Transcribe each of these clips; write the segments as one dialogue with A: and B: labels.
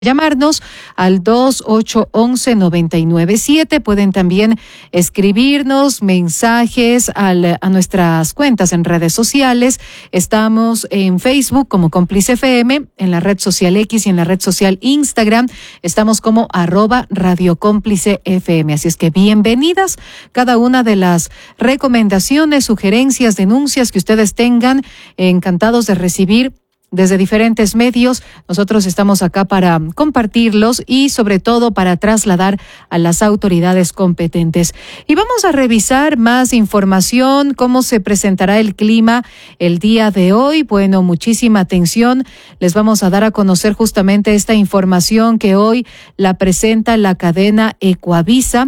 A: llamarnos al 2811-997. Pueden también escribirnos mensajes a nuestras cuentas en redes sociales. Estamos en Facebook como Cómplice FM, en la red social X y en la red social Instagram. Estamos como @Radio Cómplice FM. Así es que bienvenidas cada una de las recomendaciones, sugerencias, denuncias que ustedes tengan. Encantados de recibir desde diferentes medios. Nosotros estamos acá para compartirlos y sobre todo para trasladar a las autoridades competentes. Y vamos a revisar más información, cómo se presentará el clima el día de hoy. Bueno, muchísima atención. Les vamos a dar a conocer justamente esta información que hoy la presenta la cadena Ecuavisa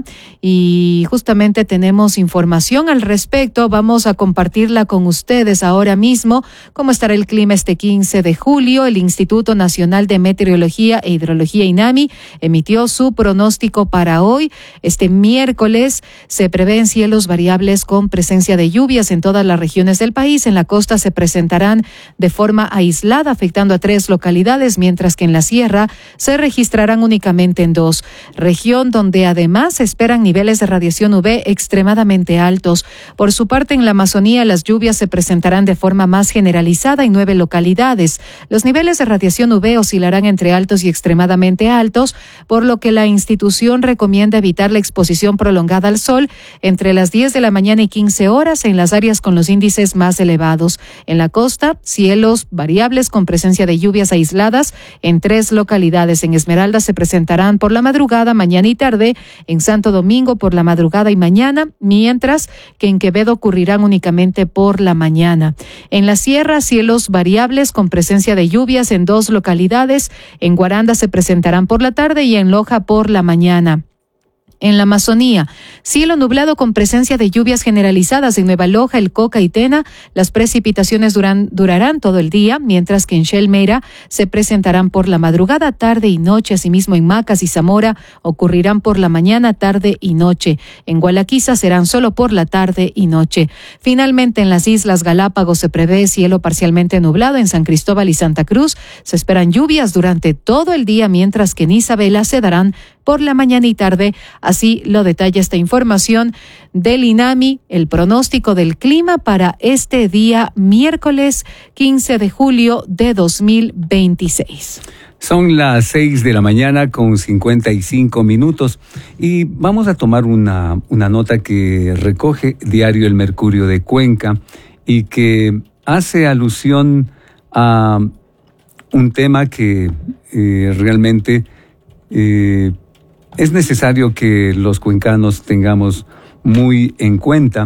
A: y justamente tenemos información al respecto. Vamos a compartirla con ustedes ahora mismo. ¿Cómo estará el clima este 15 de julio? El Instituto Nacional de Meteorología e Hidrología INAMI emitió su pronóstico para hoy. Este miércoles se prevén cielos variables con presencia de lluvias en todas las regiones del país. En la costa se presentarán de forma aislada, afectando a 3 localidades, mientras que en la sierra se registrarán únicamente en 2. Región donde además se esperan niveles de radiación UV extremadamente altos. Por su parte, en la Amazonía las lluvias se presentarán de forma más generalizada en 9 localidades. Los niveles de radiación UV oscilarán entre altos y extremadamente altos, por lo que la institución recomienda evitar la exposición prolongada al sol entre las 10 de la mañana y 15 horas en las áreas con los índices más elevados. En la costa, cielos variables con presencia de lluvias aisladas en 3 localidades. En Esmeralda se presentarán por la madrugada, mañana y tarde. En Santo Domingo por la madrugada y mañana, mientras que en Quevedo ocurrirán únicamente por la mañana. En la sierra, cielos variables con presencia de lluvias en 2 localidades. En Guaranda se presentarán por la tarde y en Loja por la mañana. En la Amazonía, cielo nublado con presencia de lluvias generalizadas en Nueva Loja, El Coca y Tena. Las precipitaciones durarán todo el día, mientras que en Shelmeira se presentarán por la madrugada, tarde y noche. Asimismo, en Macas y Zamora ocurrirán por la mañana, tarde y noche. En Gualaquiza serán solo por la tarde y noche. Finalmente, en las Islas Galápagos se prevé cielo parcialmente nublado. En San Cristóbal y Santa Cruz se esperan lluvias durante todo el día, mientras que en Isabela se darán por la mañana y tarde. Así lo detalla esta información del INAMI, el pronóstico del clima para este día miércoles 15 de julio de 2026.
B: Son las 6 de la mañana con 55 minutos y vamos a tomar una nota que recoge Diario El Mercurio de Cuenca y que hace alusión a un tema que realmente es necesario que los cuencanos tengamos muy en cuenta,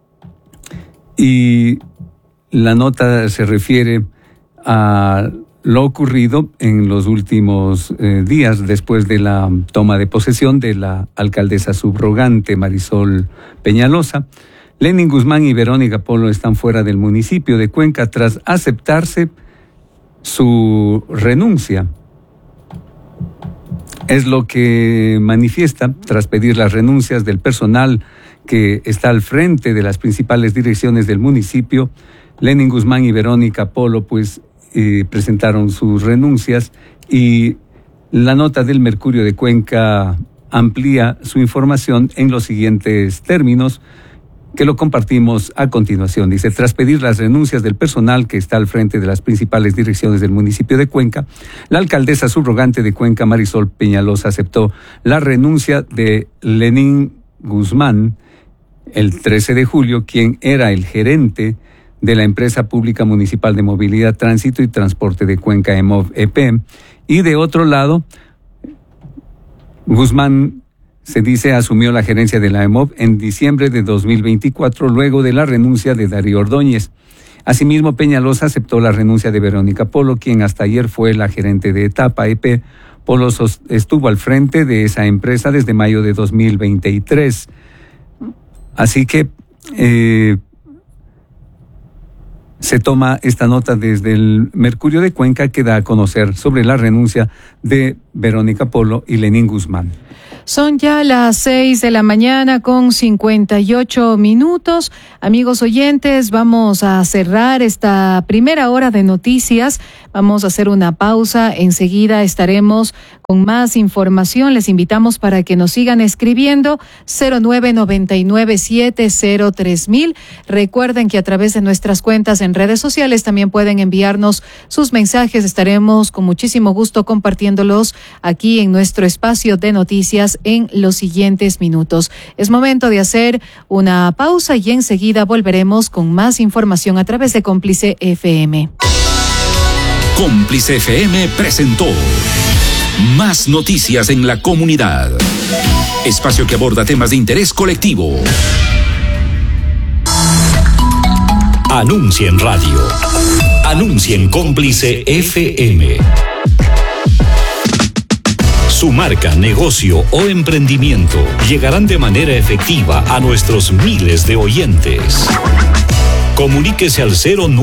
B: y la nota se refiere a lo ocurrido en los últimos días después de la toma de posesión de la alcaldesa subrogante Marisol Peñalosa. Lenin Guzmán y Verónica Polo están fuera del municipio de Cuenca tras aceptarse su renuncia. Es lo que manifiesta tras pedir las renuncias del personal que está al frente de las principales direcciones del municipio. Lenin Guzmán y Verónica Polo presentaron sus renuncias, y la nota del Mercurio de Cuenca amplía su información en los siguientes términos, que lo compartimos a continuación. Dice: tras pedir las renuncias del personal que está al frente de las principales direcciones del municipio de Cuenca, la alcaldesa subrogante de Cuenca, Marisol Peñalosa, aceptó la renuncia de Lenin Guzmán el 13 de julio, quien era el gerente de la Empresa Pública Municipal de Movilidad, Tránsito y Transporte de Cuenca, EMOV-EP, y de otro lado, Guzmán, se dice, asumió la gerencia de la EMOV en diciembre de 2024, luego de la renuncia de Darío Ordóñez. Asimismo, Peñalosa aceptó la renuncia de Verónica Polo, quien hasta ayer fue la gerente de Etapa EP. Polo estuvo al frente de esa empresa desde mayo de 2023. Así que se toma esta nota desde el Mercurio de Cuenca, que da a conocer sobre la renuncia de Verónica Polo y Lenín Guzmán.
A: Son ya las 6 de la mañana con 58 minutos. Amigos oyentes, vamos a cerrar esta primera hora de noticias. Vamos a hacer una pausa. Enseguida estaremos con más información. Les invitamos para que nos sigan escribiendo 0999703000. Recuerden que a través de nuestras cuentas en redes sociales también pueden enviarnos sus mensajes. Estaremos con muchísimo gusto compartiéndolos aquí en nuestro espacio de noticias en los siguientes minutos. Es momento de hacer una pausa y enseguida volveremos con más información a través de Cómplice FM.
C: Cómplice FM presentó Más Noticias en la Comunidad. Espacio que aborda temas de interés colectivo. Anuncia en radio. Anuncia en Cómplice FM. Su marca, negocio o emprendimiento llegarán de manera efectiva a nuestros miles de oyentes. Comuníquese al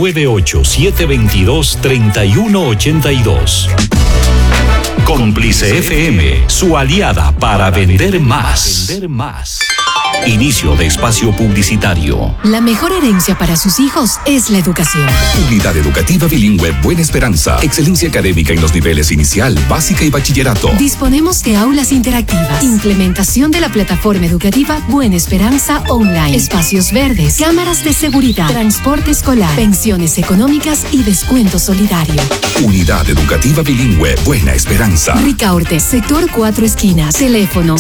C: 098-722-3182. Cómplice FM, su aliada para vender más. Inicio de espacio publicitario.
D: La mejor herencia para sus hijos es la educación.
C: Unidad Educativa Bilingüe Buena Esperanza. Excelencia académica en los niveles inicial, básica y bachillerato.
D: Disponemos de aulas interactivas, implementación de la plataforma educativa Buena Esperanza Online, espacios verdes, cámaras de seguridad, transporte escolar, pensiones económicas y descuento solidario.
C: Unidad Educativa Bilingüe Buena Esperanza.
D: Ricaurte, sector 4 esquinas. Teléfono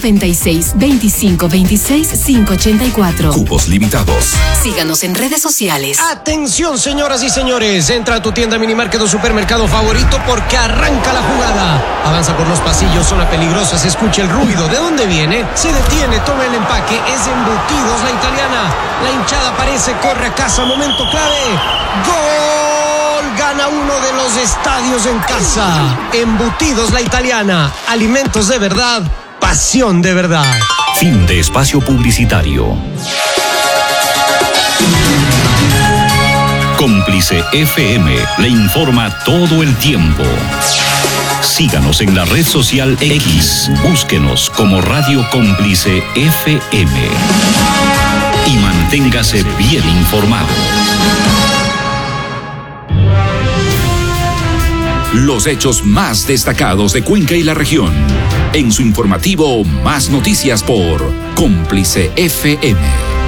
D: 096-2526-584.
C: Cupos limitados.
D: Síganos en redes sociales.
E: Atención, señoras y señores. Entra a tu tienda Minimarket o supermercado favorito porque arranca la jugada. Avanza por los pasillos, zona peligrosa, se escucha el ruido. ¿De dónde viene? Se detiene, toma el empaque. Es Embutidos La Italiana. La hinchada aparece, corre a casa, momento clave. ¡Gol! Gana uno de los estadios en casa. Embutidos La Italiana. Alimentos de verdad, pasión de verdad.
C: Fin de espacio publicitario. Cómplice FM le informa todo el tiempo. Síganos en la red social X. Búsquenos como Radio Cómplice FM. Y manténgase bien informado. Los hechos más destacados de Cuenca y la región. En su informativo Más Noticias por Cómplice FM.